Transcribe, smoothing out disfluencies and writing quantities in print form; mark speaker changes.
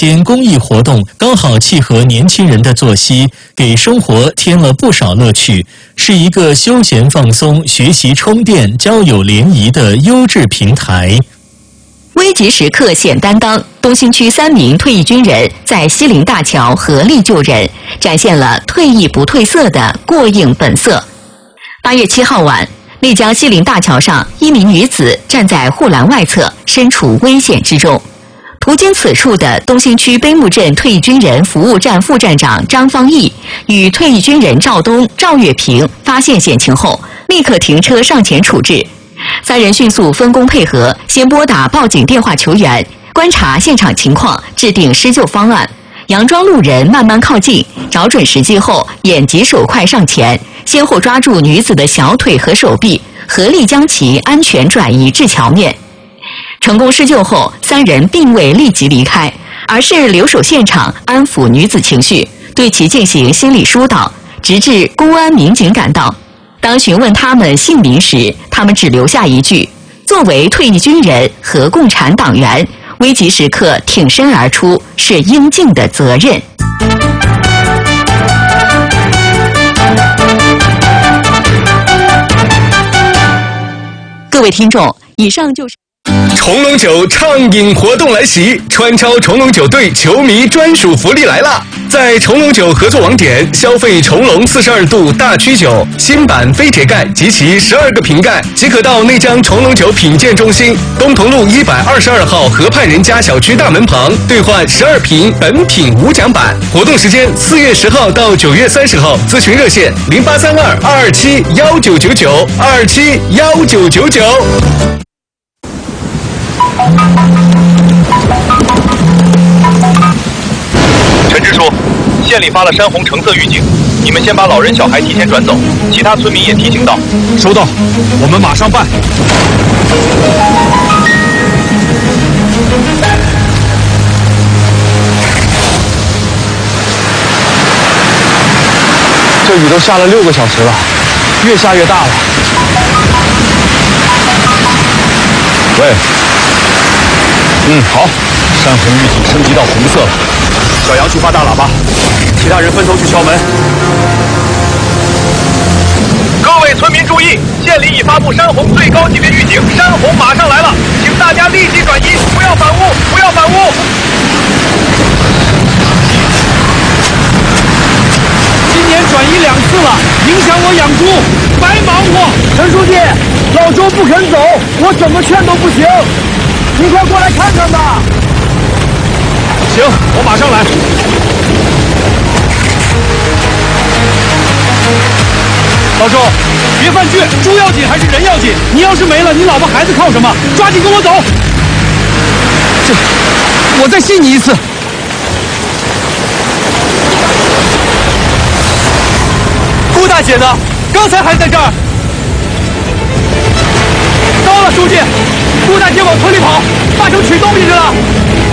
Speaker 1: 间公益活动刚好契合年轻人的作息，给生活添了不少乐趣，是一个休闲放松、学习充电、交友联谊的优质平台。
Speaker 2: 危急时刻显担当，东兴区3名退役军人在西陵大桥合力救人，展现了退役不褪色的过硬本色。8月7号晚，丽江西陵大桥上，一名女子站在护栏外侧，身处危险之中。途经此处的东兴区碑木镇退役军人服务站副站长张方毅与退役军人赵东、赵月平发现险情后，立刻停车上前处置。3人迅速分工配合，先拨打报警电话求援，观察现场情况，制定施救方案。佯装路人慢慢靠近，找准时机后，眼疾手快上前，先后抓住女子的小腿和手臂，合力将其安全转移至桥面。成功施救后，3人并未立即离开，而是留守现场安抚女子情绪，对其进行心理疏导，直至公安民警赶到。当询问他们姓名时，他们只留下一句：作为退役军人和共产党员，危急时刻挺身而出是应尽的责任。各位听众，以上就是
Speaker 3: 重龙酒畅饮活动来袭，川超重龙酒队球迷专属福利来啦！在重龙酒合作网点消费重龙42度大曲酒新版非铁盖及其12个瓶盖，即可到内江重龙酒品鉴中心东同路122号河畔人家小区大门旁兑换12瓶本品无奖版。活动时间4月10号到9月30号，咨询热线0832-227-1999 227-1999。
Speaker 4: 陈支书，县里发了山洪橙色预警，你们先把老人小孩提前转走，其他村民也提醒到。
Speaker 5: 收到，我们马上办。这雨都下了6个小时了，越下越大了。喂，好，山洪预警升级到红色了。小杨去发大喇叭，其他人分头去敲门。
Speaker 4: 各位村民注意，县里已发布山洪最高级别预警，山洪马上来了，请大家立即转移，不要反屋，不要反屋。
Speaker 5: 今年转移2次了，影响我养猪，白忙活。陈书记，老周不肯走，我怎么劝都不行，你快过来看看吧。行，我马上来。老周，别犯倔，猪要紧还是人要紧？你要是没了，你老婆孩子靠什么？抓紧跟我走。我再信你一次。顾大姐呢？刚才还在这儿。到了，书记，顾大姐往村里跑，八成取东西去了。